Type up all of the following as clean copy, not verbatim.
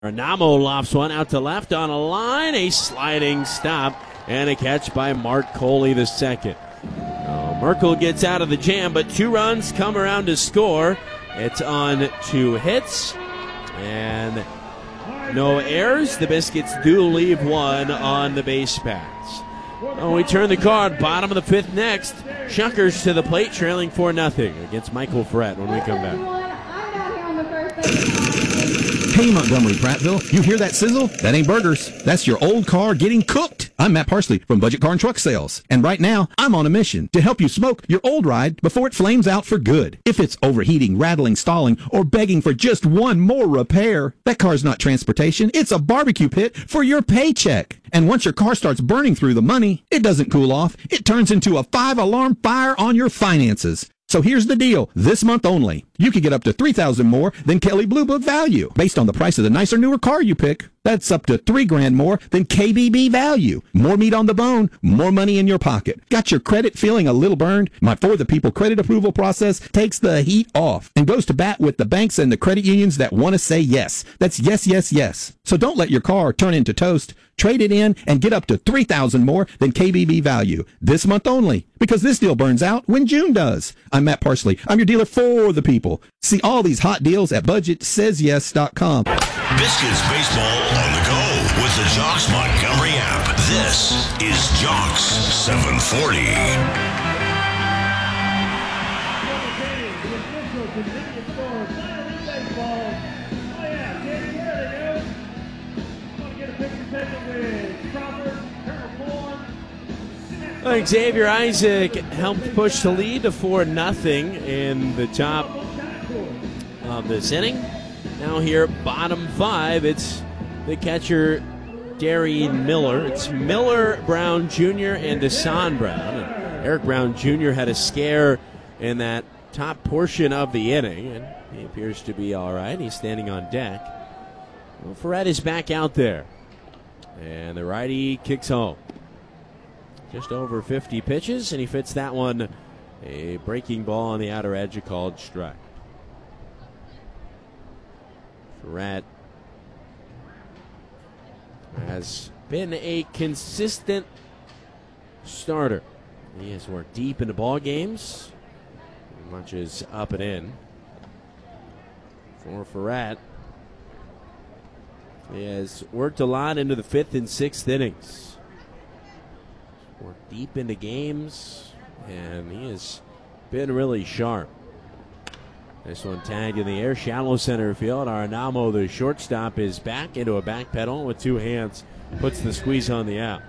Renamo lofts one out to left on a line, a sliding stop, and a catch by Mark Coley the second. Merkel gets out of the jam, but 2 runs come around to score. It's on 2 hits and no errors. The Biscuits do leave 1 on the base paths. We turn the card, bottom of the 5th next. Shuckers to the plate, trailing 4-0 against Michael Ferret when we come back. Hey, Montgomery Prattville, you hear that sizzle? That ain't burgers. That's your old car getting cooked. I'm Matt Parsley from Budget Car and Truck Sales. And right now, I'm on a mission to help you smoke your old ride before it flames out for good. If it's overheating, rattling, stalling, or begging for just one more repair, that car's not transportation. It's a barbecue pit for your paycheck. And once your car starts burning through the money, it doesn't cool off. It turns into a 5-alarm fire on your finances. So here's the deal. This month only, you can get up to $3,000 more than Kelley Blue Book value based on the price of the nicer, newer car you pick. That's up to $3,000 more than KBB value. More meat on the bone, more money in your pocket. Got your credit feeling a little burned? My For the People credit approval process takes the heat off and goes to bat with the banks and the credit unions that want to say yes. That's yes, yes, yes. So don't let your car turn into toast. Trade it in and get up to $3,000 more than KBB value this month only, because this deal burns out when June does. I'm Matt Parsley. I'm your dealer for the people. See all these hot deals at BudgetSaysYes.com. Biscuits baseball on the go with the Jocks Montgomery app. This is Jocks 740. Xavier Isaac helped push the lead to 4-0 in the top of this inning. Now here, bottom 5, it's the catcher, Darian Miller. It's Miller, Brown Jr., and Desan Brown. And Eric Brown Jr. had a scare in that top portion of the inning, and he appears to be all right. He's standing on deck. Well, Ferret is back out there, and the righty kicks home. Just over 50 pitches, and he fits that one. A breaking ball on the outer edge, a called strike. Ferret has been a consistent starter. He has worked deep into ball games, much as up and in. For Ferret, he has worked a lot into the 5th and 6th innings. Worked deep into games, and he has been really sharp. This one tagged in the air, shallow center field. Arenamo, the shortstop, is back into a back pedal with 2 hands, puts the squeeze on the out.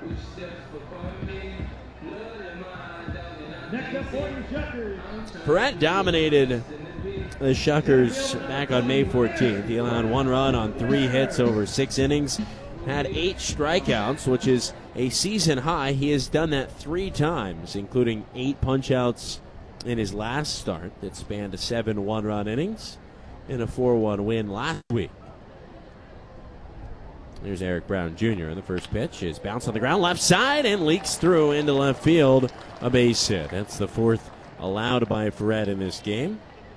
Ferret dominated the Shuckers back on May 14th. He allowed 1 run on 3 hits over 6 innings. Had 8 strikeouts, which is a season high. He has done that 3 times, including 8 punchouts in his last start that spanned 7 one-run innings and a 4-1 win last week. There's Eric Brown Jr. And the first pitch is bounced on the ground left side and leaks through into left field. A base hit. That's the 4th allowed by Ferret in this game.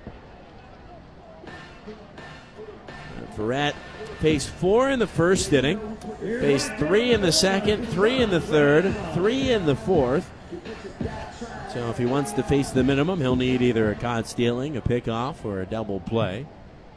Ferret faced 4 in the first inning, faced 3 in the second, 3 in the third, 3 in the 4th. So if he wants to face the minimum, he'll need either a caught stealing, a pickoff, or a double play.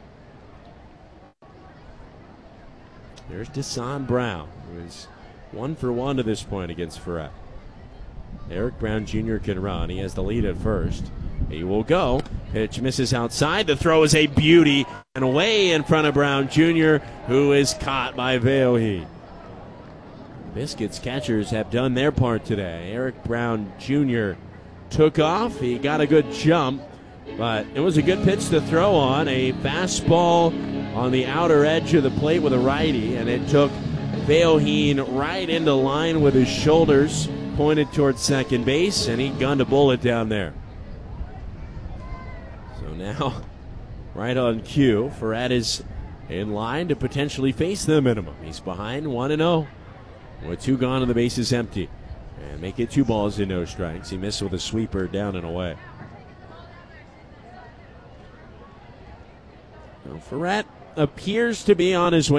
There's Desan Brown, who is 1 for 1 to this point against Ferret. Eric Brown Jr. can run. He has the lead at first. He will go. Pitch misses outside. The throw is a beauty and away in front of Brown Jr., who is caught by Veohi. Biscuits catchers have done their part today. Eric Brown Jr. took off. He got a good jump, but it was a good pitch to throw on. A fastball on the outer edge of the plate with a righty, and it took Veohi right into line with his shoulders pointed towards second base, and he gunned a bullet down there. So now, right on cue, Ferret is in line to potentially face the minimum. He's behind 1-0 with 2 gone and the base is empty. And make it 2 balls and no strikes. He missed with a sweeper down and away. So Ferret appears to be on his way